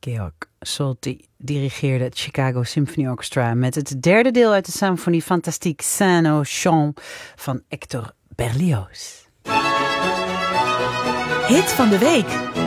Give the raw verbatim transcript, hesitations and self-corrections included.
Georg Solti dirigeerde het Chicago Symphony Orchestra met het derde deel uit de Symphonie Fantastique Saint-Chant van Hector Berlioz. Hit van de week.